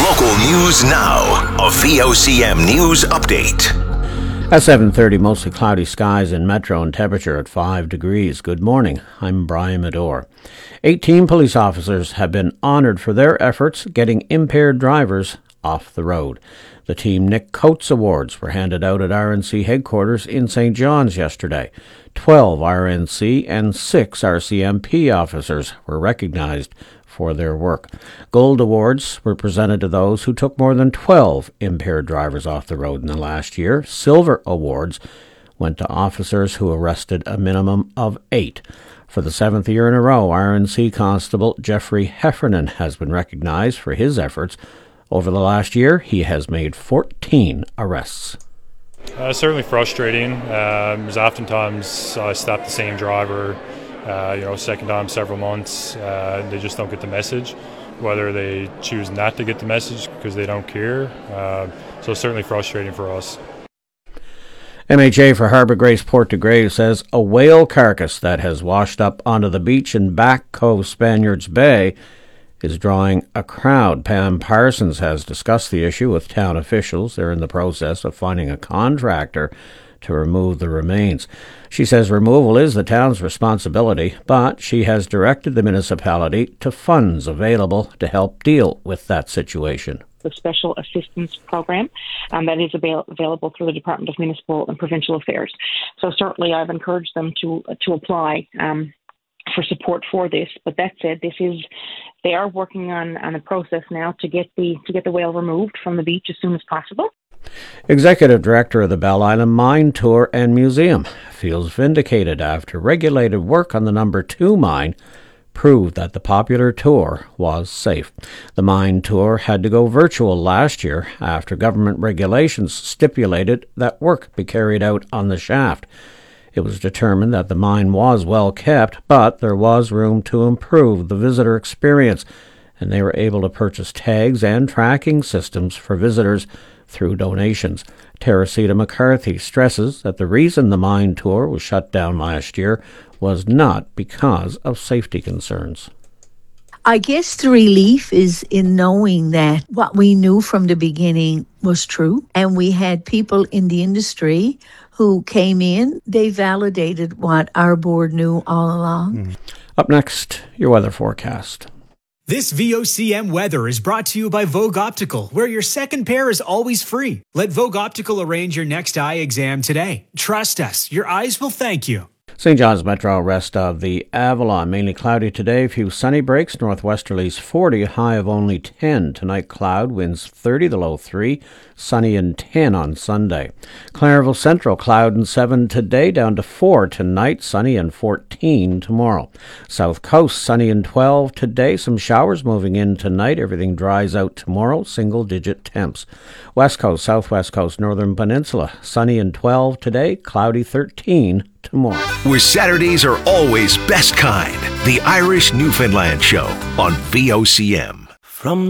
Local news now. A VOCM news update. At 7:30, mostly cloudy skies in Metro and temperature at 5 degrees. Good morning. I'm Brian Medore. 18 police officers have been honoured for their efforts getting impaired drivers off the road. The Team Nick Coates Awards were handed out at RNC headquarters in St. John's yesterday. 12 RNC and 6 RCMP officers were recognised for their work. Gold awards were presented to those who took more than 12 impaired drivers off the road in the last year. Silver awards went to officers who arrested a minimum of 8. For the 7th year in a row, RNC Constable Jeffrey Heffernan has been recognized for his efforts. Over the last year, he has made 14 arrests. Certainly frustrating. There's oftentimes I stop the same driver, second time several months. They just don't get the message, whether they choose not to get the message because they don't care. So it's certainly frustrating for us. MHA for Harbour Grace Port de Grave says a whale carcass that has washed up onto the beach in Back Cove Spaniards Bay is drawing a crowd. Pam Parsons has discussed the issue with town officials. They're in the process of finding a contractor to remove the remains. She says removal is the town's responsibility, but she has directed the municipality to funds available to help deal with that situation. The Special Assistance Program that is available through the Department of Municipal and Provincial Affairs. So certainly I've encouraged them to apply for support for this. But that said, they are working on a process now to get the whale removed from the beach as soon as possible. Executive Director of the Bell Island Mine Tour and Museum feels vindicated after regulated work on the number 2 mine proved that the popular tour was safe. The mine tour had to go virtual last year after government regulations stipulated that work be carried out on the shaft. It was determined that the mine was well kept, but there was room to improve the visitor experience, and they were able to purchase tags and tracking systems for visitors through donations. Teresita McCarthy stresses that the reason the mine tour was shut down last year was not because of safety concerns. I guess the relief is in knowing that what we knew from the beginning was true, and we had people in the industry who came in. They validated what our board knew all along. Up next, your weather forecast. This VOCM weather is brought to you by Vogue Optical, where your second pair is always free. Let Vogue Optical arrange your next eye exam today. Trust us, your eyes will thank you. St. John's Metro, rest of the Avalon. Mainly cloudy today, few sunny breaks, northwesterlies 40, high of only 10. Tonight cloud, winds 30, the low 3, sunny and 10 on Sunday. Clareville Central, cloud and 7 today, down to 4 tonight, sunny and 14 tomorrow. South Coast, sunny and 12 today, some showers moving in tonight, everything dries out tomorrow, single-digit temps. West Coast, Southwest Coast, Northern Peninsula, sunny and 12 today, cloudy 13 tomorrow. Where Saturdays are always best kind. The Irish Newfoundland Show on VOCM. From